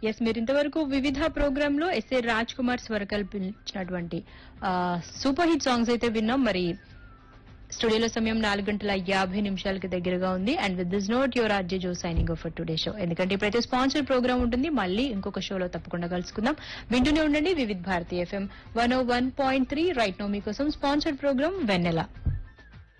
Yes, మీరు ఇంతవరకు వివిధ ప్రోగ్రామ్ లో ఎస్ఏ రాజ్ కుమార్ స్వర కల్పించినటువంటి సూపర్ హిట్ సాంగ్స్ అయితే విన్నాం. మరి స్టూడియోలో సమయం 4:50 దగ్గరగా ఉంది. And with this note your RJ Joe signing off for today show. ఎందుకంటే ఇప్పుడైతే స్పాన్సర్ ప్రోగ్రామ్ ఉంటుంది. మళ్ళీ ఇంకొక షోలో తప్పకుండా కలుసుకుందాం. వింటూనే ఉండండి Vividh Bharati FM 101.3. Right no మీకోసం స్పాన్సర్ ప్రోగ్రామ్ వెన్నెల.